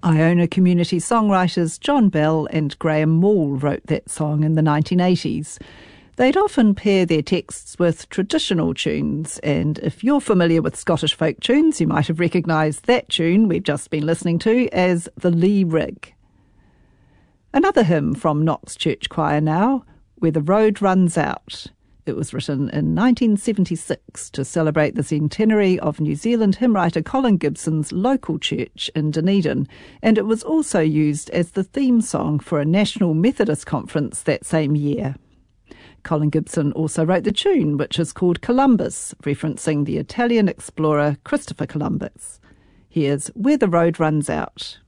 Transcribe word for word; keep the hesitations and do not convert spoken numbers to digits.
Iona community songwriters John Bell and Graham Moore wrote that song in the nineteen eighties. They'd often pair their texts with traditional tunes, and if you're familiar with Scottish folk tunes, you might have recognised that tune we've just been listening to as the Lee Rig. Another hymn from Knox Church Choir now, Where the Road Runs Out. It was written in nineteen seventy-six to celebrate the centenary of New Zealand hymn writer Colin Gibson's local church in Dunedin, and it was also used as the theme song for a National Methodist conference that same year. Colin Gibson also wrote the tune, which is called Columbus, referencing the Italian explorer Christopher Columbus. Here's Where the Road Runs Out.